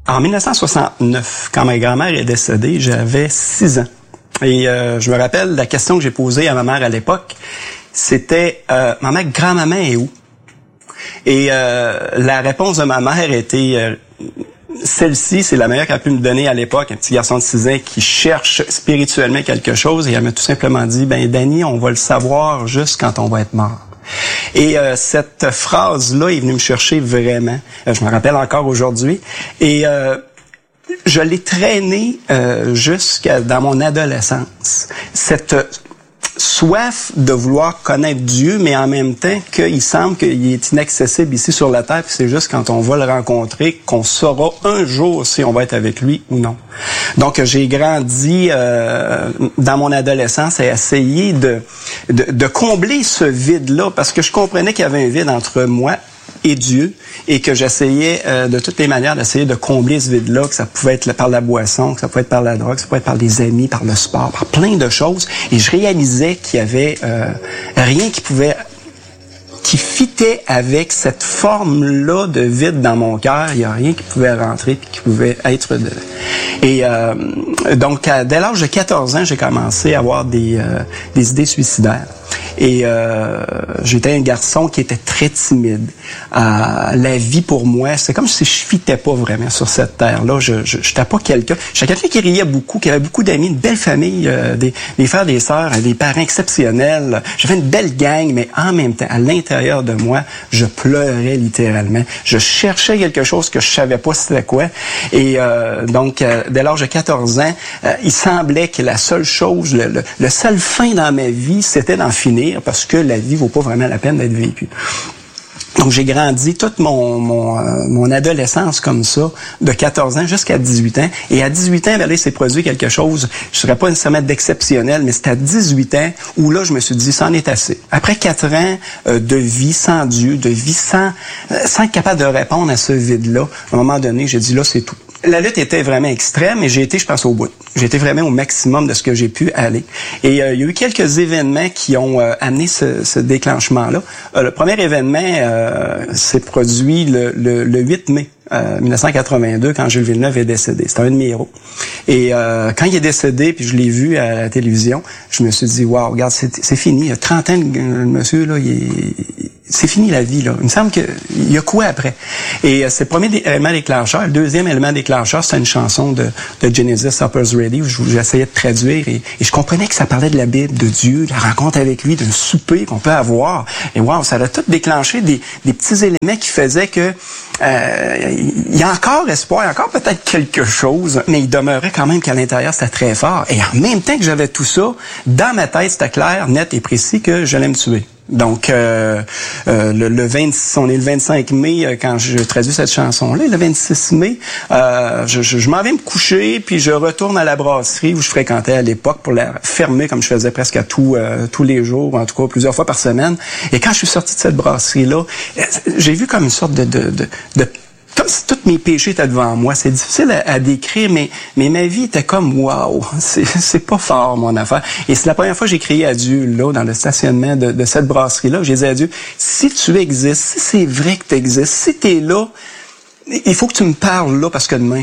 En 1969, quand ma grand-mère est décédée, j'avais 6 ans. Et je me rappelle la question que j'ai posée à ma mère à l'époque, c'était « Maman, grand-maman est où? » Et la réponse de ma mère était celle-ci, c'est la meilleure qu'elle a pu me donner à l'époque, un petit garçon de 6 ans qui cherche spirituellement quelque chose, et elle m'a tout simplement dit « Danny, on va le savoir juste quand on va être mort. » Et cette phrase-là est venue me chercher vraiment. Je me rappelle encore aujourd'hui. Et je l'ai traînée jusqu'à dans mon adolescence. Cette soif de vouloir connaître Dieu, mais en même temps qu'il semble qu'il est inaccessible ici sur la terre, puis c'est juste quand on va le rencontrer qu'on saura un jour si on va être avec lui ou non. Donc j'ai grandi dans mon adolescence à essayer de combler ce vide-là, parce que je comprenais qu'il y avait un vide entre moi et Dieu, et que j'essayais de toutes les manières d'essayer de combler ce vide-là, que ça pouvait être par la boisson, que ça pouvait être par la drogue, que ça pouvait être par des amis, par le sport, par plein de choses. Et je réalisais qu'il y avait rien qui fitait avec cette forme-là de vide dans mon cœur. Il n'y a rien qui pouvait rentrer puis qui pouvait être de... Et donc, dès l'âge de 14 ans, j'ai commencé à avoir des idées suicidaires. Et j'étais un garçon qui était très timide. La vie pour moi, c'est comme si je fitais pas vraiment sur cette terre-là. Je n'étais pas quelqu'un. J'étais quelqu'un qui riait beaucoup, qui avait beaucoup d'amis, une belle famille, des frères, des sœurs, des parents exceptionnels. J'avais une belle gang, mais en même temps, à l'intérieur de moi, je pleurais littéralement. Je cherchais quelque chose que je savais pas c'était quoi. Et donc, dès l'âge de 14 ans, il semblait que la seule chose, le seul fin dans ma vie, c'était d'en finir, parce que la vie vaut pas vraiment la peine d'être vécue. Donc, j'ai grandi toute mon adolescence comme ça, de 14 ans jusqu'à 18 ans. Et à 18 ans, là, il s'est produit quelque chose, je ne serais pas nécessairement d'exceptionnel, mais c'était à 18 ans où là, je me suis dit, ça en est assez. Après 4 ans de vie sans Dieu, de vie sans être capable de répondre à ce vide-là, à un moment donné, j'ai dit, là, c'est tout. La lutte était vraiment extrême et j'ai été, je pense, au bout. J'ai été vraiment au maximum de ce que j'ai pu aller. Et il y a eu quelques événements qui ont amené ce déclenchement-là. Le premier événement s'est produit le 8 mai 1982, quand Jules Villeneuve est décédé. C'était un de mes héros. Et quand il est décédé, puis je l'ai vu à la télévision, je me suis dit, wow, regarde, c'est fini. Il y a 30 ans, le monsieur, là, c'est fini la vie, là. Il me semble qu'il y a quoi après? Et c'est le premier élément déclencheur. Le deuxième élément déclencheur, c'est une chanson de Genesis, Upper's Ready, où j'essayais de traduire, et je comprenais que ça parlait de la Bible, de Dieu, de la rencontre avec lui, d'un souper qu'on peut avoir. Et wow, ça a tout déclenché des petits éléments qui faisaient que il y a encore espoir, il y a encore peut-être quelque chose, mais il demeurait quand même qu'à l'intérieur, c'était très fort. Et en même temps que j'avais tout ça, dans ma tête, c'était clair, net et précis que j'allais me tuer. Donc, on est le 25 mai quand je traduis cette chanson-là. Le 26 mai, je m'en vais me coucher, puis je retourne à la brasserie où je fréquentais à l'époque pour la fermer, comme je faisais presque à tous les jours, en tout cas plusieurs fois par semaine. Et quand je suis sorti de cette brasserie-là, j'ai vu comme une sorte de comme si tous mes péchés étaient devant moi. C'est difficile à décrire, mais ma vie était comme wow, c'est pas fort mon affaire. Et c'est la première fois que j'ai crié à Dieu là dans le stationnement de cette brasserie-là. J'ai dit à Dieu, si tu existes, si c'est vrai que tu existes, si tu es là, il faut que tu me parles là parce que demain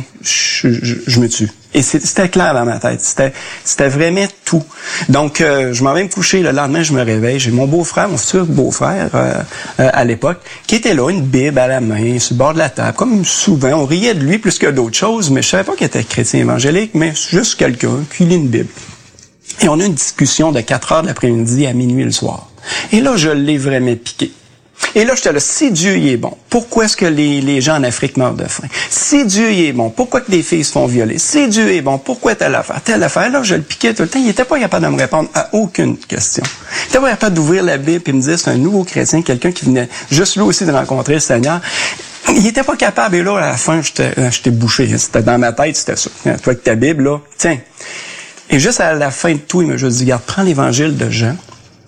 je me tue. Et c'était clair dans ma tête. C'était vraiment tout. Donc, je m'en vais me coucher. Le lendemain, je me réveille. J'ai mon beau-frère, mon futur beau-frère à l'époque, qui était là, une Bible à la main, sur le bord de la table. Comme souvent, on riait de lui plus que d'autres choses, mais je savais pas qu'il était chrétien évangélique, mais juste quelqu'un qui lit une Bible. Et on a une discussion de 4 heures de l'après-midi à minuit le soir. Et là, je l'ai vraiment piqué. Et là, j'étais là, si Dieu y est bon, pourquoi est-ce que les gens en Afrique meurent de faim? Si Dieu y est bon, pourquoi que les filles se font violer? Si Dieu est bon, pourquoi telle affaire? Telle affaire? Là, je le piquais tout le temps. Il était pas capable de me répondre à aucune question. Il était pas capable d'ouvrir la Bible et me dire, c'est un nouveau chrétien, quelqu'un qui venait juste lui aussi de rencontrer le Seigneur. Il était pas capable. Et là, à la fin, j'étais bouché. C'était dans ma tête, c'était ça. Toi, avec ta Bible, là, tiens. Et juste à la fin de tout, il m'a juste dit, regarde, prends l'évangile de Jean.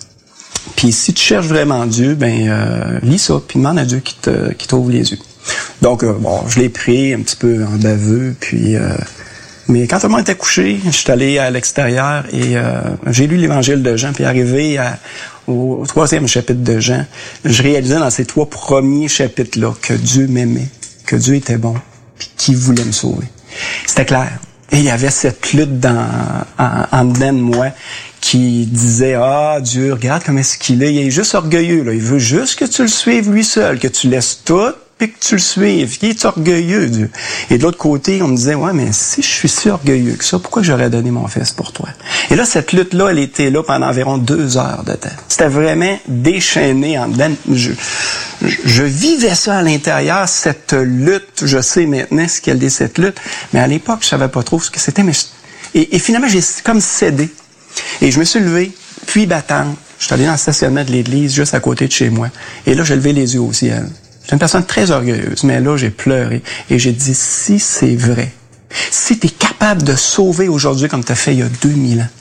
Puis si tu cherches vraiment Dieu, lis ça, puis demande à Dieu qui t'ouvre les yeux. Donc, je l'ai pris un petit peu en baveux, puis... mais quand tout le monde était couché, je suis allé à l'extérieur et j'ai lu l'évangile de Jean, puis arrivé au 3e chapitre de Jean, je réalisais dans ces 3 premiers chapitres-là que Dieu m'aimait, que Dieu était bon, puis qui voulait me sauver. C'était clair. Et il y avait cette lutte en dedans de moi qui disait, ah, Dieu, regarde comment est-ce qu'il est. Il est juste orgueilleux, là. Il veut juste que tu le suives lui seul, que tu laisses tout, puis que tu le suives. Il est orgueilleux, Dieu. Et de l'autre côté, on me disait, ouais, mais si je suis si orgueilleux que ça, pourquoi j'aurais donné mon fils pour toi? Et là, cette lutte-là, elle était là pendant environ 2 heures de temps. C'était vraiment déchaîné en dedans. Je vivais ça à l'intérieur, cette lutte. Je sais maintenant ce qu'elle est, cette lutte. Mais à l'époque, je savais pas trop ce que c'était. Mais et finalement, j'ai comme cédé. Et je me suis levé, puis battant. Je suis allé dans le stationnement de l'église, juste à côté de chez moi. Et là, j'ai levé les yeux au ciel. J'étais une personne très orgueilleuse, mais là, j'ai pleuré. Et j'ai dit, si c'est vrai, si tu es capable de sauver aujourd'hui comme tu as fait il y a 2000 ans,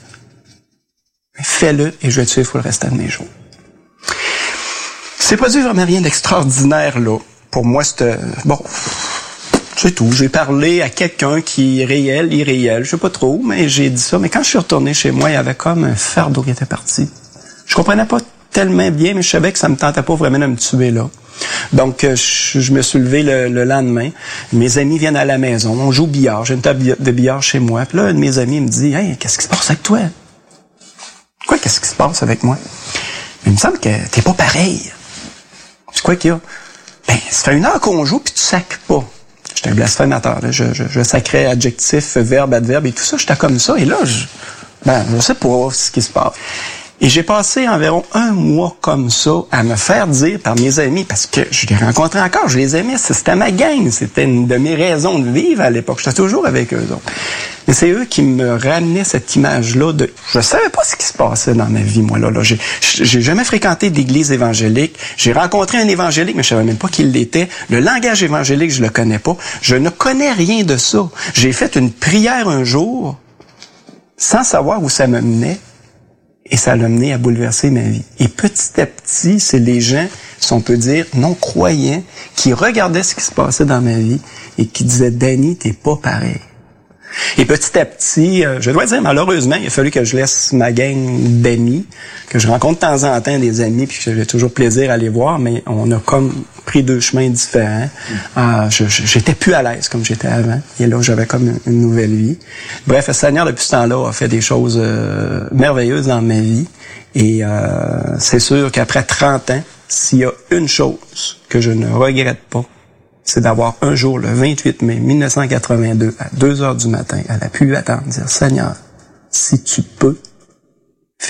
fais-le et je vais te suivre pour le restant de mes jours. C'est pas dit vraiment rien d'extraordinaire, là. Pour moi, c'était... Bon, c'est tout. J'ai parlé à quelqu'un qui est réel, irréel, je sais pas trop, mais j'ai dit ça. Mais quand je suis retourné chez moi, il y avait comme un fardeau qui était parti. Je comprenais pas tellement bien, mais je savais que ça me tentait pas vraiment de me tuer là. Donc, je me suis levé le lendemain. Mes amis viennent à la maison. On joue au billard. J'ai une table de billard chez moi. Puis là, un de mes amis me dit, « Hey, qu'est-ce qui se passe avec toi? » Quoi, qu'est-ce qui se passe avec moi? Il me semble que t'es pas pareil. C'est quoi qu'il y a? Ben, ça fait 1 heure qu'on joue puis tu sacres pas. J'étais un blasphémateur, là. Je sacrais adjectif, verbe, adverbe et tout ça. J'étais comme ça. Et là, je sais pas ce qui se passe. Et j'ai passé environ 1 mois comme ça à me faire dire par mes amis, parce que je les rencontrais encore, je les aimais, c'était ma gang, c'était une de mes raisons de vivre à l'époque. J'étais toujours avec eux autres. Mais c'est eux qui me ramenaient cette image-là de... Je savais pas ce qui se passait dans ma vie, moi, là. J'ai jamais fréquenté d'église évangélique. J'ai rencontré un évangélique, mais je savais même pas qui l'était. Le langage évangélique, je le connais pas. Je ne connais rien de ça. J'ai fait une prière un jour, sans savoir où ça me menait. Et ça l'a mené à bouleverser ma vie. Et petit à petit, c'est les gens, si on peut dire, non-croyants, qui regardaient ce qui se passait dans ma vie et qui disaient, « Danny, t'es pas pareil. » Et petit à petit, je dois dire, malheureusement, il a fallu que je laisse ma gang d'amis, que je rencontre de temps en temps des amis, puis que j'ai toujours plaisir à les voir, mais on a comme pris 2 chemins différents. J'étais plus à l'aise comme j'étais avant. Et là, j'avais comme une nouvelle vie. Bref, le Seigneur, depuis ce temps-là, a fait des choses merveilleuses dans ma vie. Et c'est sûr qu'après 30 ans, s'il y a une chose que je ne regrette pas, c'est d'avoir un jour, le 28 mai 1982, à 2 heures du matin, à la pluie battante, dire, Seigneur, si tu peux,